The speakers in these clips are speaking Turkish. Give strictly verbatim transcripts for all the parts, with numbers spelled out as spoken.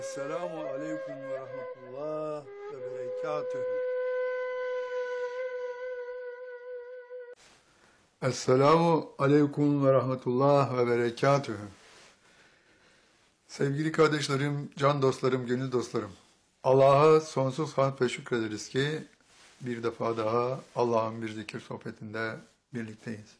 Esselamu Aleyküm ve Rahmetullah ve Berekatühü. Esselamu Aleyküm ve Rahmetullah ve Berekatühü. Sevgili kardeşlerim, can dostlarım, gönül dostlarım. Allah'a sonsuz hamd ve şükrederiz ki bir defa daha Allah'ın bir zikir sohbetinde birlikteyiz.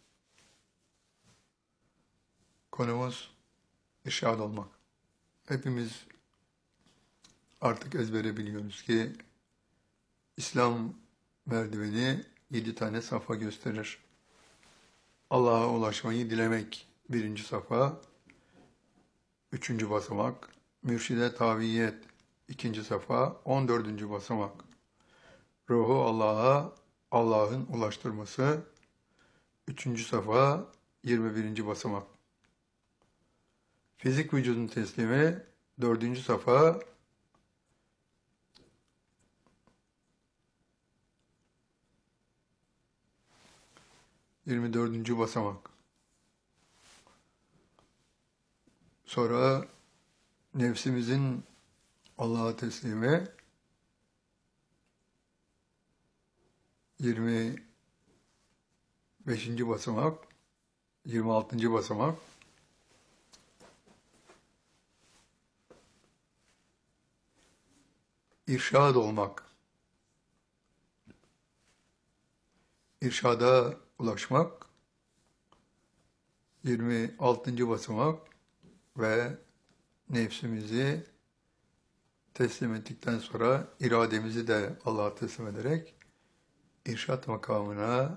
Konumuz irşad olmak. Hepimiz artık ezbere biliyoruz ki İslam merdiveni yedi tane safa gösterir. Allah'a ulaşmayı dilemek birinci safa, üçüncü basamak, mürşide taviyet ikinci safa, on dördüncü basamak. Ruhu Allah'a, Allah'ın ulaştırması, üçüncü safa, yirmi birinci basamak. Fizik vücudun teslimi, dördüncü safa, yirmi dördüncü basamak. Sonra nefsimizin Allah'a teslimi, yirmi beşinci basamak, yirmi altıncı basamak. İrşad olmak, irşada ulaşmak, yirmi altıncı basamak ve nefsimizi teslim ettikten sonra irademizi de Allah'a teslim ederek irşad makamına,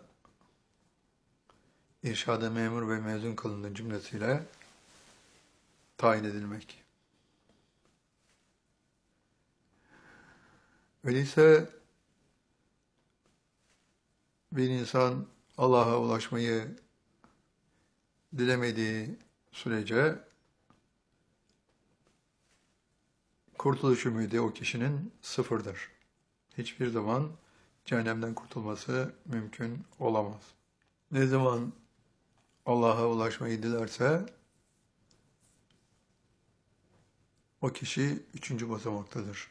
irşada memur ve mezun kılındığı cümlesiyle tayin edilmek. Öyleyse bir insan Allah'a ulaşmayı dilemediği sürece kurtuluş ümidi o kişinin sıfırdır. Hiçbir zaman cehennemden kurtulması mümkün olamaz. Ne zaman Allah'a ulaşmayı dilerse o kişi üçüncü basamaktadır.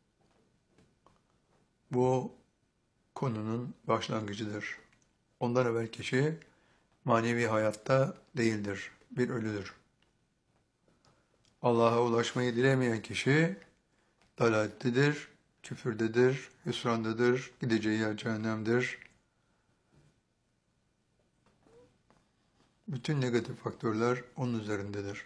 Bu konunun başlangıcıdır. Ondan evvel kişi manevi hayatta değildir, bir ölüdür. Allah'a ulaşmayı dilemeyen kişi dalalettedir, küfürdedir, hüsrandadır, gideceği yer cehennemdir. Bütün negatif faktörler onun üzerindedir.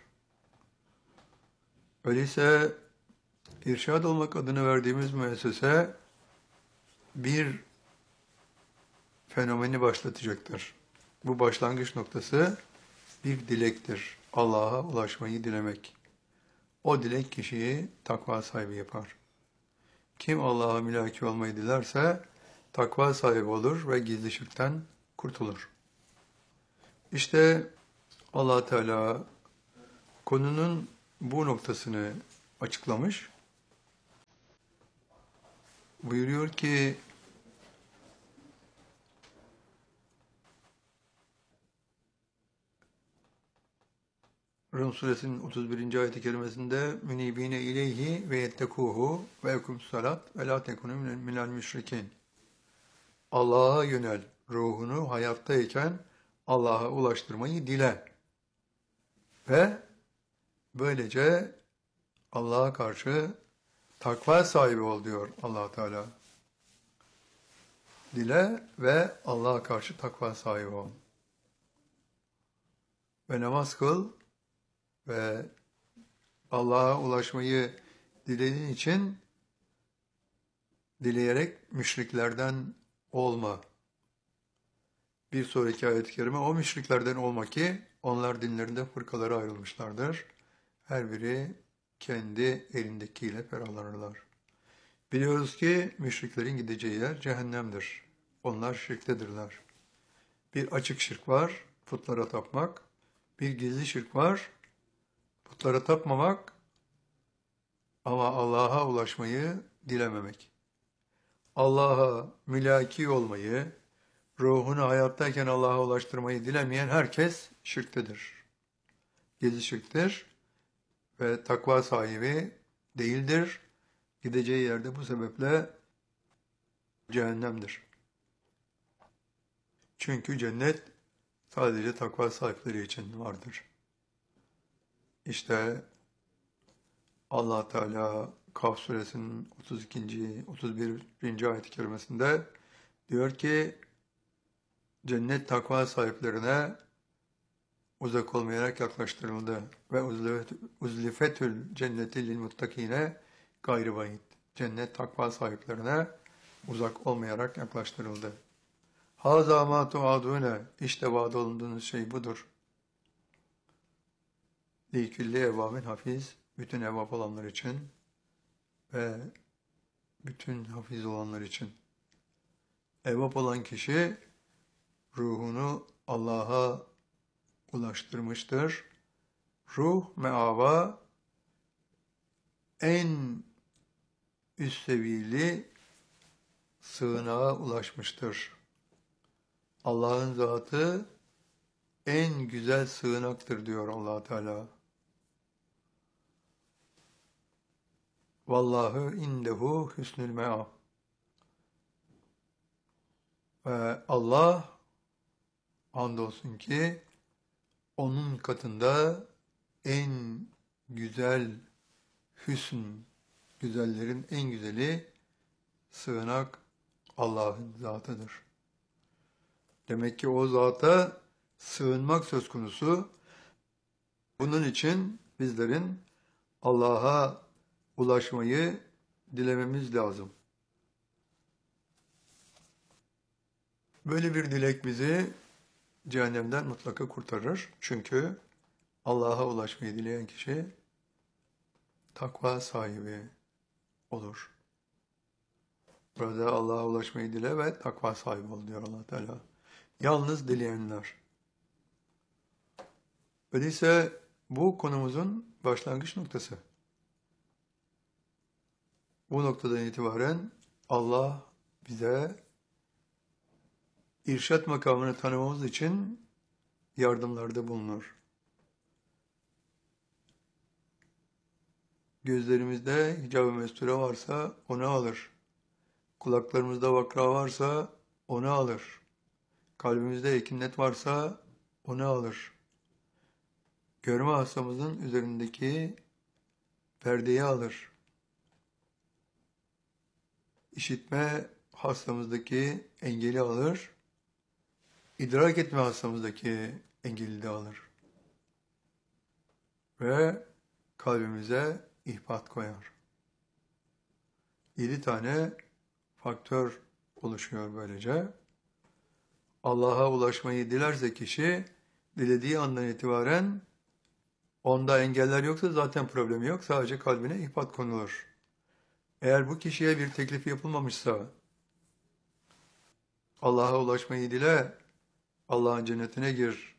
Öyleyse irşad olmak adını verdiğimiz müessese bir fenomeni başlatacaktır. Bu başlangıç noktası bir dilektir. Allah'a ulaşmayı dilemek. O dilek kişiyi takva sahibi yapar. Kim Allah'a mülaki olmayı dilerse takva sahibi olur ve gizli şirkten kurtulur. İşte Allah Teala konunun bu noktasını açıklamış. Buyuruyor ki Rum suresinin otuz birinci ayet-i kerimesinde münibine ileyhi ve yettekuhu ve ekumus salat ve la tekunu minel müşrikin. Allah'a yönel, ruhunu hayattayken Allah'a ulaştırmayı dile ve böylece Allah'a karşı takva sahibi ol diyor Allah Teala. Dile ve Allah'a karşı takva sahibi ol. Ve namaz kıl ve Allah'a ulaşmayı dilediğin için dileyerek müşriklerden olma. Bir sonraki ayet-i kerime o müşriklerden olma ki onlar dinlerinde fırkalara ayrılmışlardır. Her biri kendi elindekiyle ferahlanırlar. Biliyoruz ki müşriklerin gideceği yer cehennemdir. Onlar şirktedirler. Bir açık şirk var, putlara tapmak. Bir gizli şirk var, putlara tapmamak ama Allah'a ulaşmayı dilememek. Allah'a mülaki olmayı, ruhunu hayattayken Allah'a ulaştırmayı dilemeyen herkes şirktedir. Gizli şirktir ve takva sahibi değildir. Gideceği yerde bu sebeple cehennemdir. Çünkü cennet sadece takva sahipleri için vardır. İşte Allah Teala Kaf suresinin otuz ikinci otuz birinci ayet-i kerimesinde diyor ki cennet takva sahiplerine uzak olmayarak yaklaştırıldı ve uzlifetül cenneti lil muttakine gayri bayit. Cennet takva sahiplerine uzak olmayarak yaklaştırıldı. Haza ma tuadune, işte vaad olunduğunuz şey budur. Likülli evvabin hafiz, bütün evvab olanlar için ve bütün hafiz olanlar için. Evvab olan kişi ruhunu Allah'a ulaştırmıştır. Ruh meava en üst seviyeli sığınağa ulaşmıştır. Allah'ın zatı en güzel sığınaktır diyor Allah Teala. Vallahu indehu husnul me'ab. Ve Allah andolsun ki onun katında en güzel hüsn, güzellerin en güzeli sığınak Allah'ın zatıdır. Demek ki o zata sığınmak söz konusu. Bunun için bizlerin Allah'a ulaşmayı dilememiz lazım. Böyle bir dilek bizi cehennemden mutlaka kurtarır. Çünkü Allah'a ulaşmayı dileyen kişi takva sahibi olur. Burada Allah'a ulaşmayı dile ve takva sahibi ol diyor Allah Teala. Yalnız dileyenler. Öyleyse bu konumuzun başlangıç noktası. Bu noktadan itibaren Allah bize irşat makamını tanımamız için yardımlarda bulunur. Gözlerimizde hicab-ı mesture varsa onu alır. Kulaklarımızda vakra varsa onu alır. Kalbimizde ekinnet varsa onu alır. Görme hastamızın üzerindeki perdeyi alır. İşitme hastamızdaki engeli alır. İdrak etme hastamızdaki engeli de alır. Ve kalbimize ihbat koyar. Yedi tane faktör oluşuyor böylece. Allah'a ulaşmayı dilerse kişi, dilediği andan itibaren onda engeller yoksa zaten problemi yok. Sadece kalbine ihbat konulur. Eğer bu kişiye bir teklif yapılmamışsa, Allah'a ulaşmayı dile, Allah'ın cennetine gir,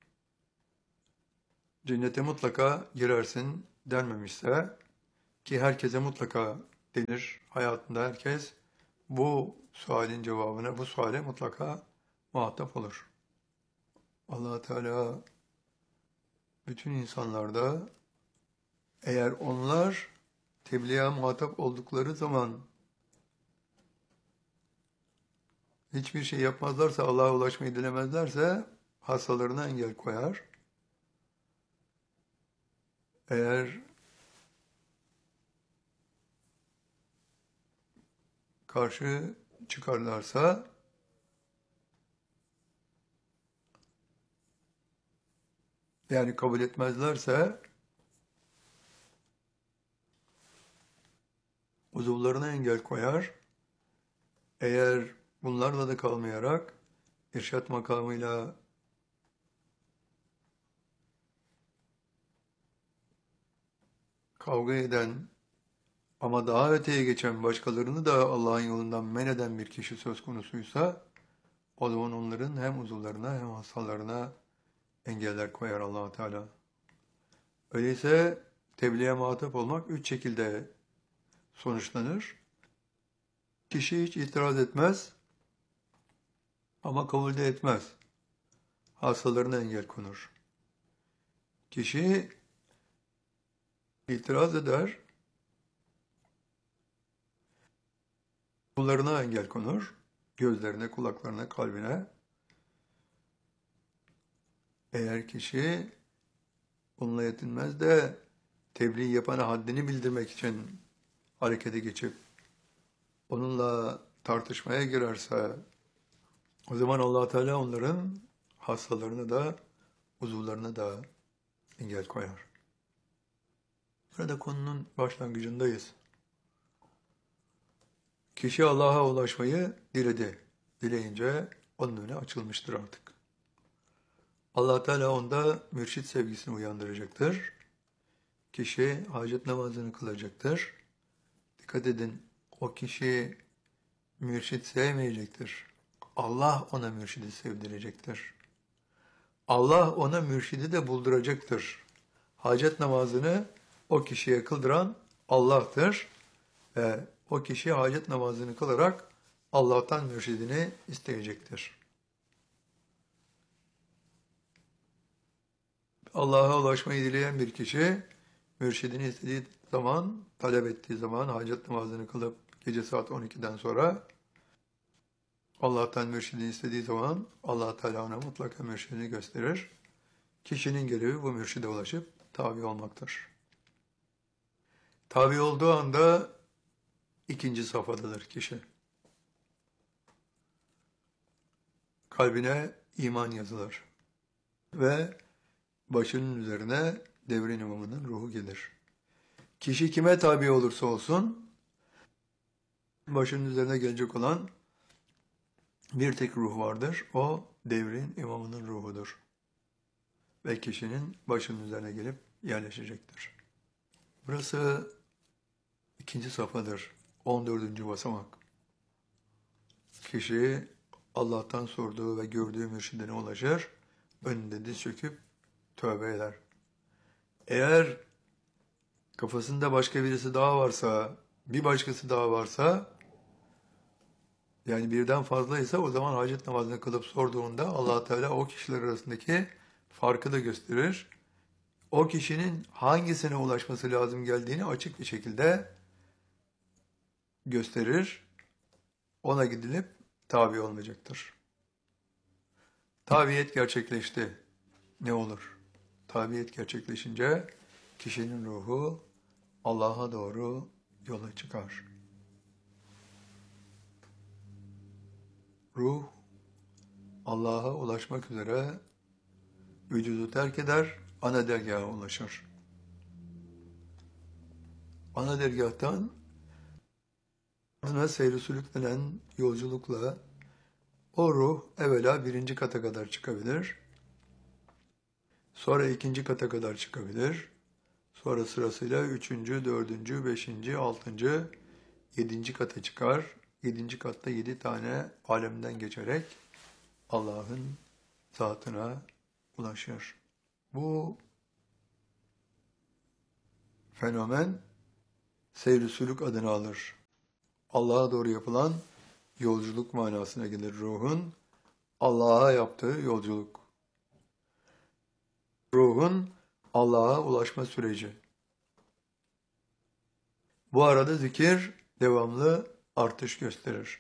cennete mutlaka girersin denmemişse, ki herkese mutlaka denir, hayatında herkes bu sualin cevabına, bu suale mutlaka muhatap olur. Allah Teala bütün insanlarda eğer onlar tebliğe muhatap oldukları zaman hiçbir şey yapmazlarsa, Allah'a ulaşmayı dilemezlerse hastalarına engel koyar. Eğer karşı çıkarlarsa yani kabul etmezlerse uzuvlarına engel koyar. Eğer bunlarla da kalmayarak irşat makamıyla kavga eden ama daha öteye geçen başkalarını da Allah'ın yolundan men eden bir kişi söz konusuysa o zaman onların hem uzuvlarına hem hastalarına engeller koyar Allah Teala. Öyleyse tebliğe muhatap olmak üç şekilde sonuçlanır. Kişi hiç itiraz etmez ama kabul de etmez. Hastalarına engel konur. Kişi itiraz eder Kullarına engel konur. Gözlerine, kulaklarına, kalbine. Eğer kişi bununla yetinmez de tebliğ yapana haddini bildirmek için harekete geçip onunla tartışmaya girerse o zaman Allah Teala onların hastalarını da uzuvlarına da engel koyar. Burada konunun başlangıcındayız. Kişi Allah'a ulaşmayı diledi. Dileyince onun önü açılmıştır artık. Allah Teala onda mürşit sevgisini uyandıracaktır. Kişi hacet namazını kılacaktır. Dikkat edin, o kişi mürşit sevmeyecektir. Allah ona mürşidi sevdirecektir. Allah ona mürşidi de bulduracaktır. Hacet namazını o kişiye kıldıran Allah'tır. Ve o kişi hacet namazını kılarak Allah'tan mürşidini isteyecektir. Allah'a ulaşmayı dileyen bir kişi, mürşidini istediği zaman, talep ettiği zaman hacet namazını kılıp gece saat on ikiden sonra Allah'tan mürşidini istediği zaman Allah Teala ona mutlaka mürşidini gösterir. Kişinin görevi bu mürşide ulaşıp tabi olmaktır. Tabi olduğu anda ikinci safhadadır kişi. Kalbine iman yazılır ve başının üzerine devrin imamının ruhu gelir. Kişi kime tabi olursa olsun, başının üzerine gelecek olan bir tek ruh vardır. O devrin imamının ruhudur. Ve kişinin başının üzerine gelip yerleşecektir. Burası ikinci safhadır. on dördüncü basamak. Kişi Allah'tan sorduğu ve gördüğü mürşidine ulaşır. Önünde diz çöküp tövbe eder. Eğer kafasında başka birisi daha varsa, bir başkası daha varsa, yani birden fazlaysa o zaman hacet namazını kılıp sorduğunda Allah Teala o kişiler arasındaki farkı da gösterir. O kişinin hangisine ulaşması lazım geldiğini açık bir şekilde gösterir. Ona gidilip tabi olmayacaktır. Tabiyet gerçekleşti. Ne olur? Tabiyet gerçekleşince kişinin ruhu Allah'a doğru yola çıkar. Ruh Allah'a ulaşmak üzere vücudu terk eder, ana dergaha ulaşır. Ana dergahtan ardına seyri sülük denen yolculukla o ruh evvela birinci kata kadar çıkabilir, sonra ikinci kata kadar çıkabilir, sonra sırasıyla üçüncü, dördüncü, beşinci, altıncı, yedinci kata çıkar. Yedinci katta yedi tane alemden geçerek Allah'ın zatına ulaşır. Bu fenomen seyr-i sülük adını alır. Allah'a doğru yapılan yolculuk manasına gelir ruhun. Allah'a yaptığı yolculuk. Ruhun Allah'a ulaşma süreci. Bu arada zikir devamlı artış gösterir.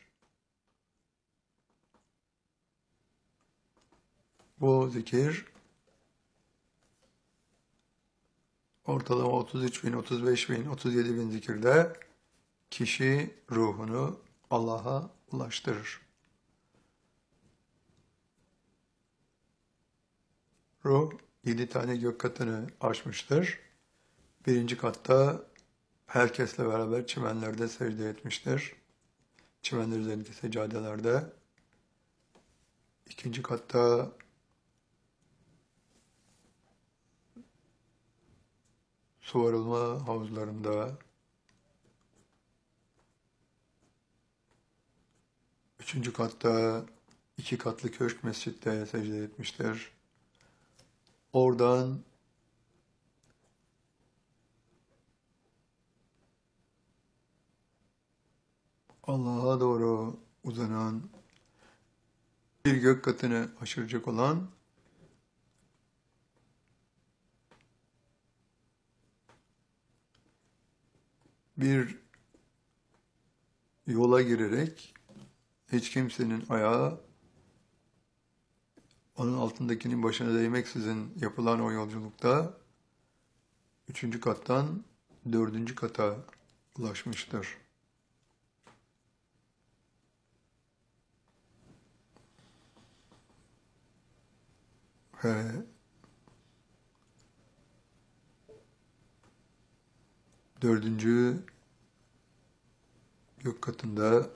Bu zikir ortalama otuz üç bin, otuz beş bin, otuz yedi bin zikirde kişi ruhunu Allah'a ulaştırır. Ruh yedi tane gök katını aşmıştır. Birinci katta herkesle beraber çimenlerde secde etmiştir. Çimenler üzerindeki seccadelerde. İkinci katta su arılma havuzlarında. Üçüncü katta iki katlı köşk mescitte secde etmiştir. Oradan Allah'a doğru uzanan bir gök katını aşıracak olan bir yola girerek hiç kimsenin ayağı onun altındakinin başına değmeksizin yapılan o yolculukta üçüncü kattan dördüncü kata ulaşmıştır. Ve dördüncü gök katında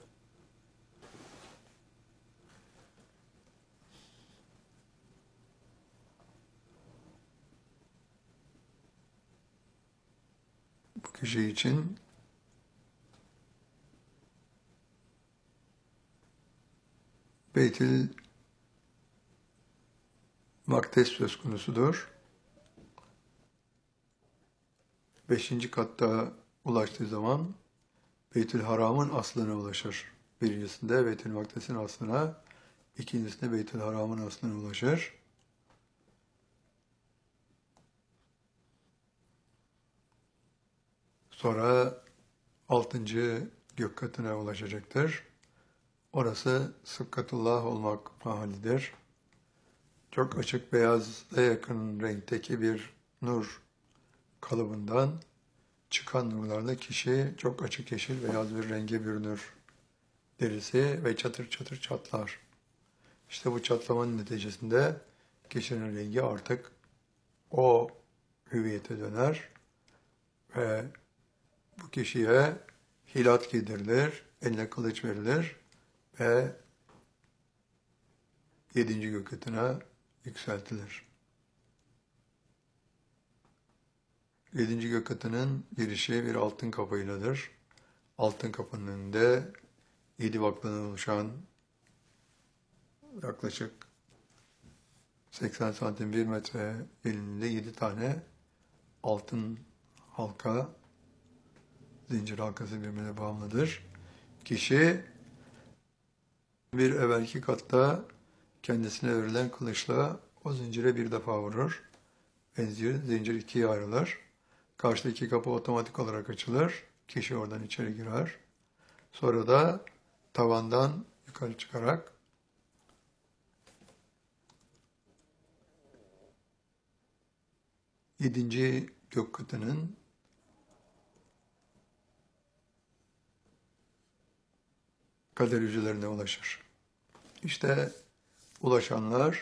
bu kişi için Beytül Makdes söz konusudur. Beşinci katta ulaştığı zaman Beytül Haram'ın aslına ulaşır. Birincisinde Beytül Makdes'in aslına, ikincisinde Beytül Haram'ın aslına ulaşır. Sonra altıncı gök katına ulaşacaktır. Orası Sıkkatullah olmak mahallidir. Çok açık beyaza yakın renkteki bir nur kalıbından çıkan nurlarla kişi çok açık yeşil beyaz bir renge bürünür. Derisi ve çatır çatır çatlar. İşte bu çatlamanın neticesinde kişinin rengi artık o hüviyete döner ve bu kişiye hilat giydirilir, eline kılıç verilir ve yedinci gök katına yükseltilir. Yedinci gök katının girişi bir altın kapıyladır. Altın kapının önünde yedi vaktadan oluşan yaklaşık seksen santim bir metre eninde yedi tane altın halka, zincir halkası birbirine bağımlıdır. Kişi bir evvelki katta kendisine verilen kılıçla o zincire bir defa vurur. Zincir, zincir ikiye ayrılır. Karşıdaki kapı otomatik olarak açılır. Kişi oradan içeri girer. Sonra da tavandan yukarı çıkarak yedinci gök katının kader hücrelerine ulaşır. İşte ulaşanlar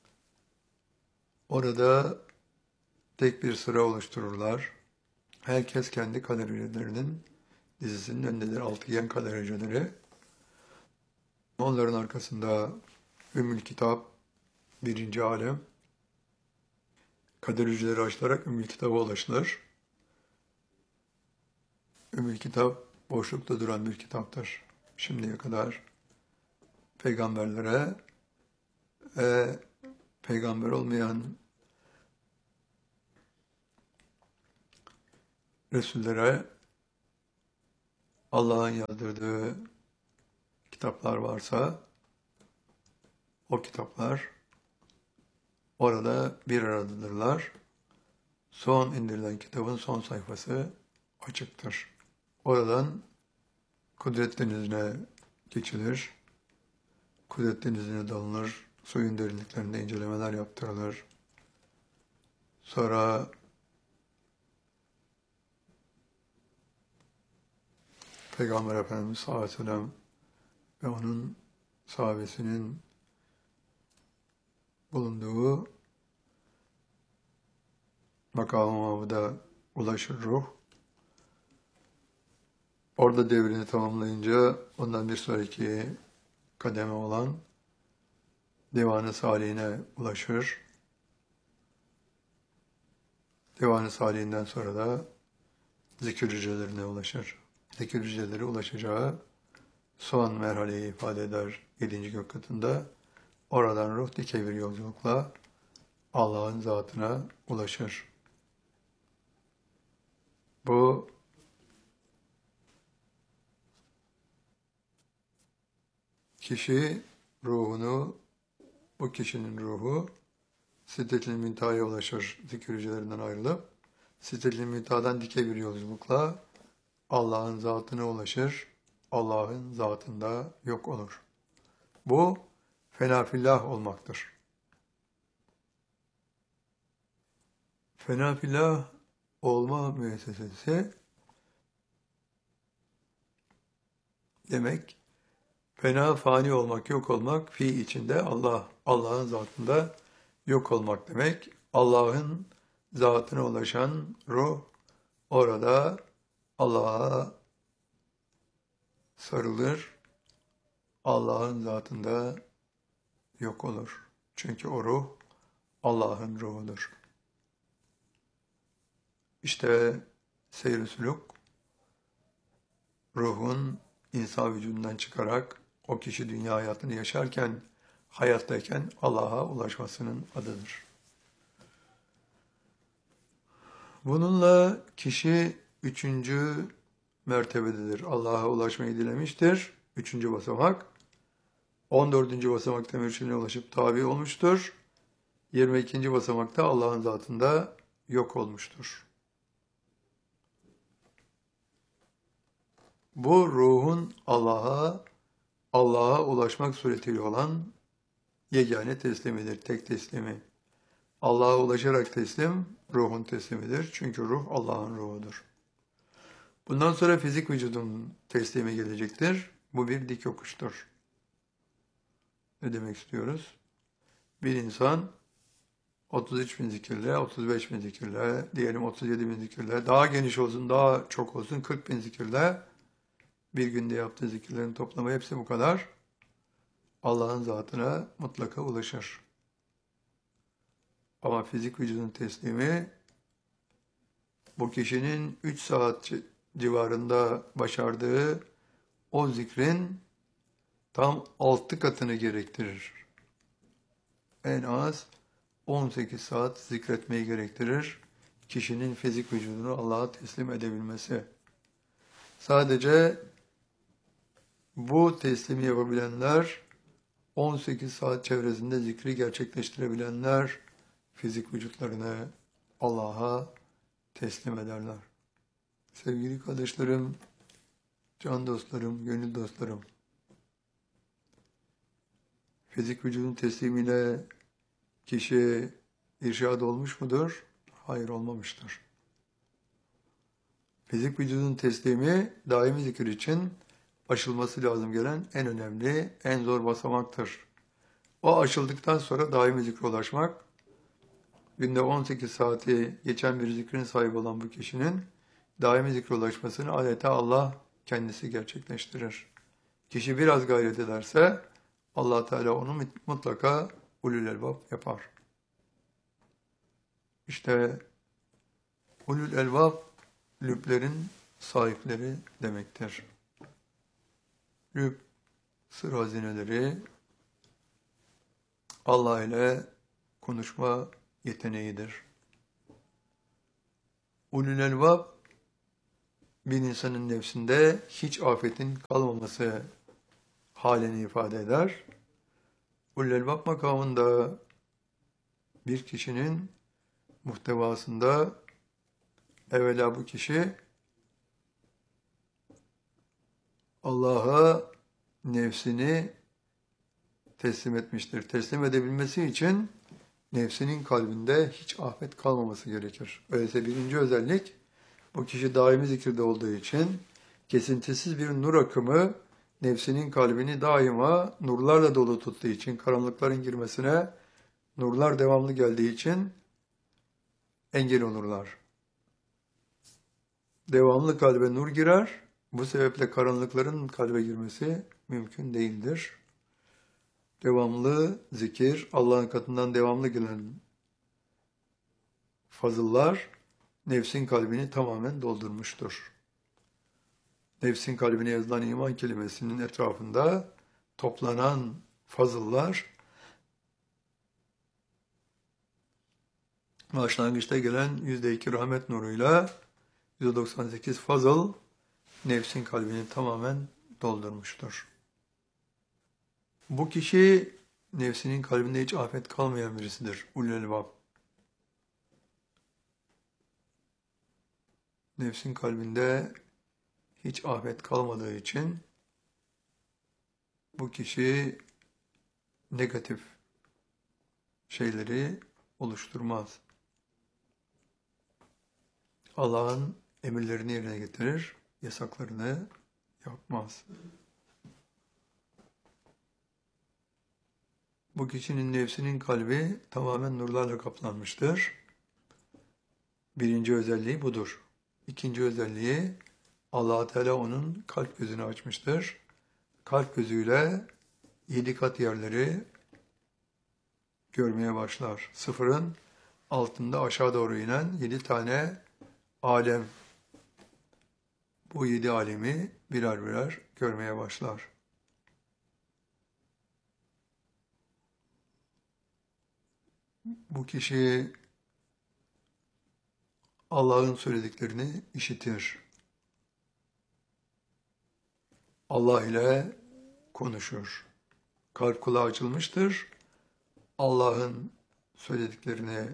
orada tek bir sıra oluştururlar. Herkes kendi kader hücrelerinin dizisinin önündedir. Altıgen kader hücreleri. Onların arkasında Ümmül Kitap, birinci alem, kader hücreleri açılarak Ümmül Kitap'a ulaşılır. Ümmül Kitap boşlukta duran bir kitaptır. Şimdiye kadar peygamberlere ve peygamber olmayan Resullere Allah'ın yazdırdığı kitaplar varsa o kitaplar orada bir aradadırlar. Son indirilen kitabın son sayfası açıktır. Oradan Kudret Denizi'ne geçilir. Kudret Denizi'ne dalınır. Suyun derinliklerinde incelemeler yaptırılır. Sonra Peygamber Efendimiz sallallahu aleyhi ve sellem ve onun sahabesinin bulunduğu makam-ı mahmuda ulaşır ruh. Orada devrini tamamlayınca ondan bir sonraki kademe olan Divan-ı Salihine ulaşır. Divan-ı Salih'inden sonra da zikir hücrelerine ulaşır. Zikir hücreleri ulaşacağı son merhaleyi ifade eder yedinci gök katında. Oradan ruh dikey bir yolculukla Allah'ın zatına ulaşır. Bu kişi ruhunu, bu kişinin ruhu Sidret-i Müntaha'ya ulaşır zikir hücrelerinden ayrılıp. Sidret-i Müntaha'dan dikey bir yolculukla Allah'ın zatına ulaşır. Allah'ın zatında yok olur. Bu fenafillah olmaktır. Fenafillah olma müessesesi demek, fena fani olmak, yok olmak, fi içinde Allah, Allah'ın zatında yok olmak demek. Allah'ın zatına ulaşan ruh orada Allah'a sarılır, Allah'ın zatında yok olur. Çünkü o ruh Allah'ın ruhudur. İşte seyr-i sülûk, ruhun insan vücudundan çıkarak o kişi dünya hayatını yaşarken, hayattayken Allah'a ulaşmasının adıdır. Bununla kişi üçüncü mertebededir. Allah'a ulaşmayı dilemiştir. Üçüncü basamak. On dördüncü basamakta mürşidine ulaşıp tabi olmuştur. Yirmi ikinci basamakta Allah'ın zatında yok olmuştur. Bu ruhun Allah'a, Allah'a ulaşmak suretiyle olan yegane teslimidir, tek teslimi. Allah'a ulaşarak teslim, ruhun teslimidir. Çünkü ruh Allah'ın ruhudur. Bundan sonra fizik vücudun teslimi gelecektir. Bu bir dik yokuştur. Ne demek istiyoruz? Bir insan otuz üç bin zikirle, otuz beş bin zikirle, diyelim otuz yedi bin zikirle, daha geniş olsun, daha çok olsun, kırk bin zikirle, bir günde yaptığı zikirlerin toplamı hepsi bu kadar. Allah'ın zatına mutlaka ulaşır. Ama fizik vücudun teslimi, bu kişinin üç saat civarında başardığı o zikrin tam altı katını gerektirir. En az on sekiz saat zikretmeyi gerektirir. Kişinin fizik vücudunu Allah'a teslim edebilmesi. Sadece bu teslimi yapabilenler, on sekiz saat çevresinde zikri gerçekleştirebilenler, fizik vücutlarını Allah'a teslim ederler. Sevgili kardeşlerim, can dostlarım, gönül dostlarım, fizik vücudun teslimiyle kişi irşad olmuş mudur? Hayır, olmamıştır. Fizik vücudun teslimi daimi zikir için aşılması lazım gelen en önemli, en zor basamaktır. O aşıldıktan sonra daimi zikre ulaşmak, günde on sekiz saati geçen bir zikrin sahibi olan bu kişinin daimi zikre ulaşmasını adeta Allah kendisi gerçekleştirir. Kişi biraz gayret ederse Allah Teala onu mutlaka ulul elbab yapar. İşte ulul elbab lüblerin sahipleri demektir. Lüb, sır hazineleri, Allah ile konuşma yeteneğidir. Ulul elbab, bir insanın nefsinde hiç afetin kalmaması halini ifade eder. Ulul elbab makamında bir kişinin muhtevasında evvela bu kişi Allah'a nefsini teslim etmiştir. Teslim edebilmesi için nefsinin kalbinde hiç afet kalmaması gerekir. Öyleyse birinci özellik, bu kişi daimi zikirde olduğu için kesintisiz bir nur akımı nefsinin kalbini daima nurlarla dolu tuttuğu için, karanlıkların girmesine nurlar devamlı geldiği için engel olurlar. Devamlı kalbe nur girer, bu sebeple karanlıkların kalbe girmesi mümkün değildir. Devamlı zikir, Allah'ın katından devamlı gelen fazıllar, nefsin kalbini tamamen doldurmuştur. Nefsin kalbine yazılan iman kelimesinin etrafında toplanan fazıllar, başlangıçta gelen yüzde iki rahmet nuruyla yüzde doksan sekiz fazıl, nefsin kalbini tamamen doldurmuştur. Bu kişi nefsinin kalbinde hiç afet kalmayan birisidir. Ulul elbab. Nefsin kalbinde hiç afet kalmadığı için Bu kişi negatif şeyleri oluşturmaz. Allah'ın emirlerini yerine getirir, yasaklarını yapmaz. Bu kişinin nefsinin kalbi tamamen nurlarla kaplanmıştır. Birinci özelliği budur. İkinci özelliği Allah Teala onun kalp gözünü açmıştır. Kalp gözüyle yedi kat yerleri görmeye başlar. Sıfırın altında aşağı doğru inen yedi tane alem. Bu yedi alemi birer birer görmeye başlar. Bu kişi Allah'ın söylediklerini işitir. Allah ile konuşur. Kalp kulağı açılmıştır. Allah'ın söylediklerini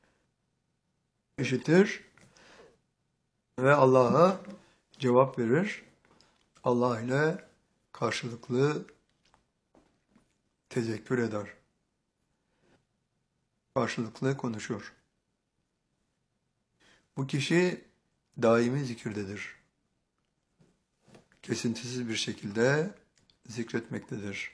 işitir ve Allah'a cevap verir. Allah ile karşılıklı tezekkür eder. Karşılıklı konuşur. Bu kişi daimi zikirdedir. Kesintisiz bir şekilde zikretmektedir.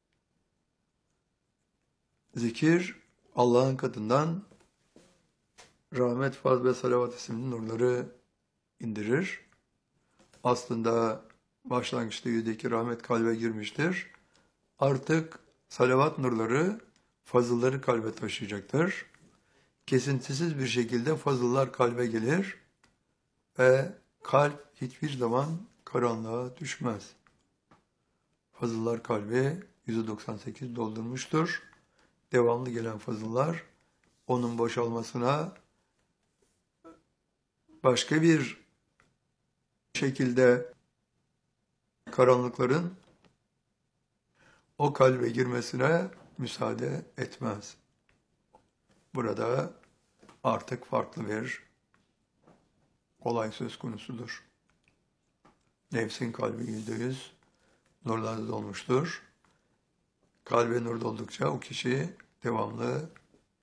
Zikir, Allah'ın katından rahmet, faz ve salavat isimli nurları indirir. Aslında başlangıçta yüzdeki rahmet kalbe girmiştir. Artık salavat nurları fazılları kalbe taşıyacaktır. Kesintisiz bir şekilde fazıllar kalbe gelir ve kalp hiçbir zaman karanlığa düşmez. Fazıllar kalbi yüzde doksan sekiz doldurmuştur. Devamlı gelen fazıllar onun boşalmasına başka bir şekilde karanlıkların o kalbe girmesine müsaade etmez. Burada artık farklı bir olay söz konusudur. Nefsin kalbi yüzde yüz nurlarla dolmuştur. Kalbe nur doldukça o kişi devamlı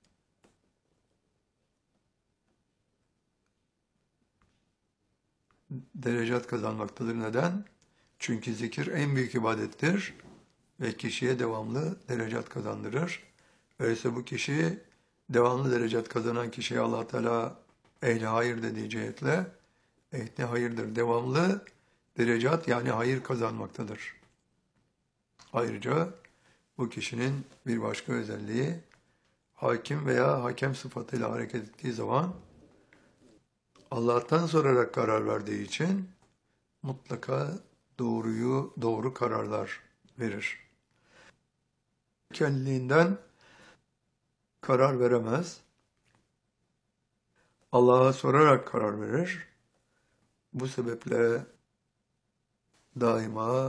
derecat kazanmaktadır. Neden? Çünkü zikir en büyük ibadettir ve kişiye devamlı derecat kazandırır. Öyleyse bu kişi devamlı derecat kazanan kişiye Allah Teala ehli hayır dediği cihetle ehli hayırdır. Devamlı derecat yani hayır kazanmaktadır. Ayrıca bu kişinin bir başka özelliği hakim veya hakem sıfatıyla hareket ettiği zaman Allah'tan sorarak karar verdiği için mutlaka doğruyu, doğru kararlar verir. Kendiliğinden karar veremez. Allah'a sorarak karar verir. Bu sebeple daima